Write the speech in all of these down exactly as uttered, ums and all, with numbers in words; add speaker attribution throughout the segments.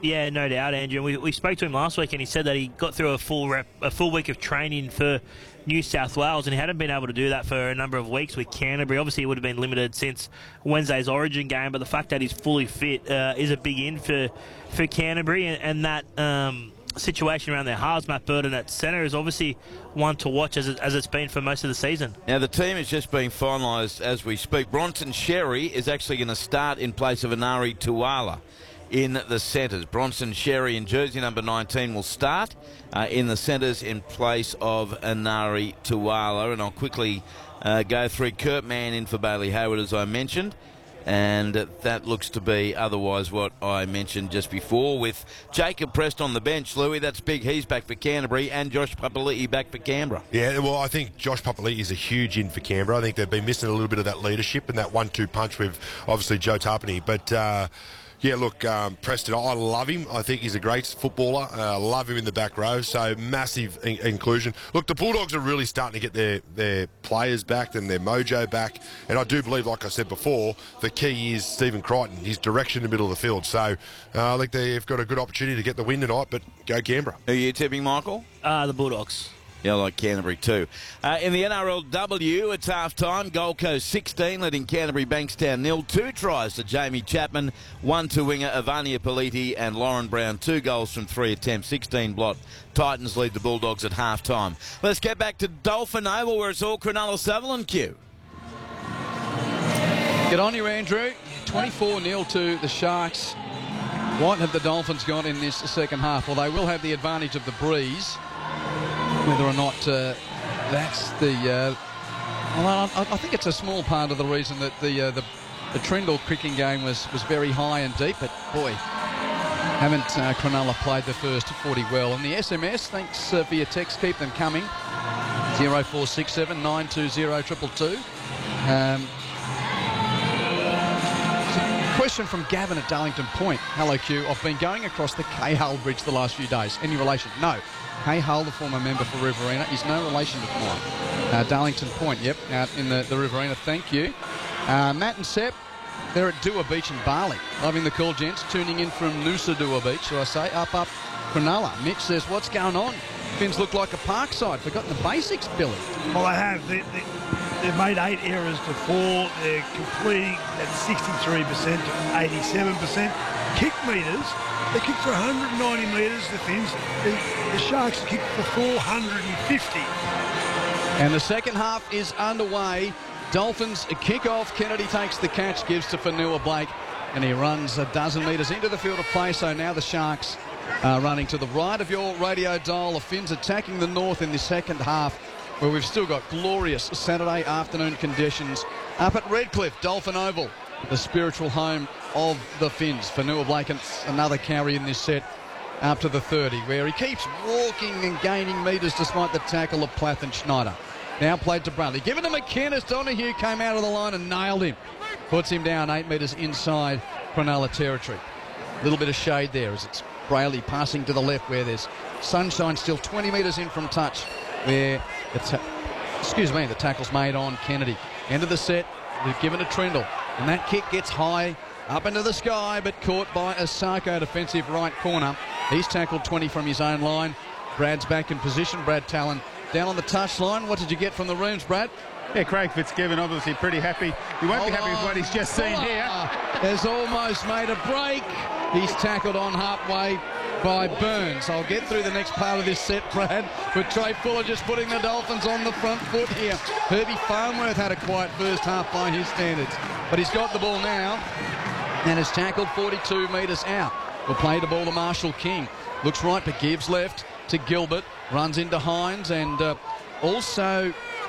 Speaker 1: Yeah, no doubt, Andrew. We, we spoke to him last week and he said that he got through a full rep, a full week of training for New South Wales, and he hadn't been able to do that for a number of weeks with Canterbury. Obviously, he would have been limited since Wednesday's Origin game, but the fact that he's fully fit uh, is a big in for, for Canterbury, and, and that um, situation around their halves, Matt Burton at centre, is obviously one to watch as, it, as it's been for most of the season.
Speaker 2: Now, the team is just being finalised as we speak. Bronson Sherry is actually going to start in place of Inari Tuala in the centres. Bronson Sherry in jersey number nineteen will start uh, in the centres in place of Inari Tuala. And I'll quickly uh, go through Kurt Mann in for Bailey Hayward, as I mentioned. And that looks to be otherwise what I mentioned just before, with Jacob Prest on the bench. Louis, that's big. He's back for Canterbury, and Josh Papali'i back for Canberra.
Speaker 3: Yeah, well, I think Josh Papali'i is a huge in for Canberra. I think they've been missing a little bit of that leadership and that one two punch with, obviously, Joe Tarpany. But, uh, yeah, look, um, Preston, I love him. I think he's a great footballer. I uh, love him in the back row, so massive in inclusion. Look, the Bulldogs are really starting to get their, their players back and their mojo back, and I do believe, like I said before, the key is Stephen Crichton, his direction in the middle of the field. So uh, I think they've got a good opportunity to get the win tonight, but go Canberra.
Speaker 2: Who are you tipping, Michael?
Speaker 1: Uh, the Bulldogs.
Speaker 2: Yeah, I like Canterbury too. Uh, in the N R L W, it's half-time. Gold Coast sixteen, leading Canterbury Bankstown nil. Two tries to Jamie Chapman, one to winger Ivania Politi and Lauren Brown. Two goals from three attempts, sixteen blot. Titans lead the Bulldogs at half-time. Let's get back to Dolphin Oval, where it's all Cronulla Sutherland Q.
Speaker 4: Get on you, Andrew. twenty-four nil to the Sharks. What have the Dolphins got in this second half? Well, they will have the advantage of the breeze. Whether or not uh, that's the... Uh, well, I, I think it's a small part of the reason that the uh, the, the Trindle kicking game was, was very high and deep, but boy, haven't uh, Cronulla played the first forty well. And the S M S, thanks uh, for your text, keep them coming. zero four six seven nine two zero two two two. Um, question from Gavin at Darlington Point. Hello, Q. I've been going across the K-Hull Bridge the last few days. Any relation? No. Kay Hull, the former member for Riverina, is no relation to mine. Uh, Darlington Point, yep, out in the, the Riverina. Thank you. Uh, Matt and Sepp, they're at Dua Beach in Bali. Loving the call, gents. Tuning in from Noosa Dua Beach, shall I say. Up, up, Cronulla. Mitch says, what's going on? Fins look like a Parkside. Forgotten the basics, Billy.
Speaker 5: Well, they have. They, they, they've made eight errors to four. They're completing at sixty-three percent to eighty-seven percent. Kick metres, they kicked for one hundred ninety metres, the Fins. The, the Sharks kicked for four hundred fifty.
Speaker 4: And the second half is underway. Dolphins a kick-off. Kennedy takes the catch, gives to Fanua Blake, and he runs a dozen metres into the field of play. So now the Sharks are running to the right of your radio dial. The Fins attacking the north in the second half, where we've still got glorious Saturday afternoon conditions up at Redcliffe, Dolphin Oval, the spiritual home of the Fins. Fanua Blake, another carry in this set up to the thirty, where he keeps walking and gaining metres despite the tackle of Plath and Schneider. Now played to Bradley. Given to McInnes. Donahue came out of the line and nailed him. Puts him down eight metres inside Cronulla territory. A little bit of shade there as it's Brayley passing to the left, where there's sunshine still twenty metres in from touch, where the excuse me, the tackle's made on Kennedy. End of the set, they've given to Trindle, and that kick gets high up into the sky, but caught by Asako, defensive right corner. He's tackled twenty from his own line. Brad's back in position. Brad Talon down on the touchline. What did you get from the rooms, Brad?
Speaker 6: Yeah, Craig Fitzgibbon obviously pretty happy. He won't
Speaker 4: Hold
Speaker 6: be happy
Speaker 4: on.
Speaker 6: with what he's just seen here.
Speaker 4: Has almost made a break. He's tackled on halfway by Burns. I'll get through the next part of this set, Brad, with Trey Fuller just putting the Dolphins on the front foot here. Herbie Farnworth had a quiet first half by his standards, but he's got the ball now and has tackled forty-two metres out. We'll play the ball to Marshall King. Looks right, but gives left to Gilbert. Runs into Hines, and uh, also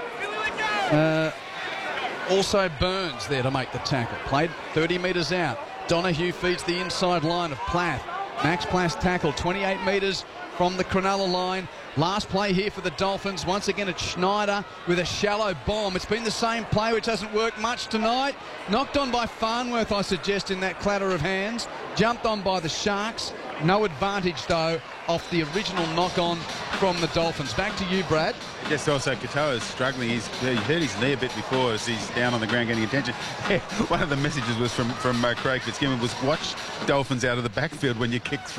Speaker 4: uh, also Burns there to make the tackle. Played thirty metres out. Donahue feeds the inside line of Plath. Max Plath tackle twenty-eight metres from the Cronulla line. Last play here for the Dolphins. Once again, it's Schneider with a shallow bomb. It's been the same play, which hasn't worked much tonight. Knocked on by Farnworth, I suggest, in that clatter of hands. Jumped on by the Sharks. No advantage, though, off the original knock-on from the Dolphins. Back to you, Brad.
Speaker 6: Just also Katoa's struggling. He's he hurt his knee a bit before as he's down on the ground getting attention. Yeah, one of the messages was from, from uh, Craig Fitzgibbon was watch Dolphins out of the backfield when you kick through.